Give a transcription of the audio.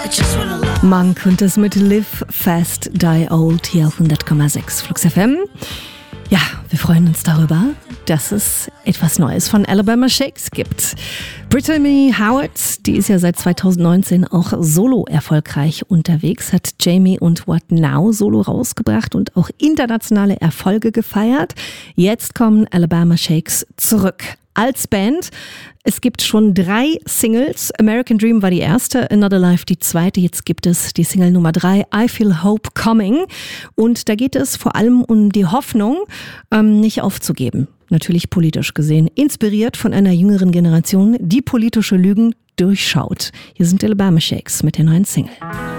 Man könnte es mit Live Fast, Die Old hier auf 100,6 Flux FM. Ja, wir freuen uns darüber, dass es etwas Neues von Alabama Shakes gibt. Brittany Howard, die ist ja seit 2019 auch solo erfolgreich unterwegs, hat Jamie und What Now solo rausgebracht und auch internationale Erfolge gefeiert. Jetzt kommen Alabama Shakes zurück als Band. Es gibt schon 3 Singles. American Dream war die erste, Another Life die zweite. Jetzt gibt es die Single Nummer 3, I Feel Hope Coming. Und da geht es vor allem um die Hoffnung, nicht aufzugeben. Natürlich politisch gesehen. Inspiriert von einer jüngeren Generation, die politische Lügen durchschaut. Hier sind Alabama Shakes mit der neuen Single.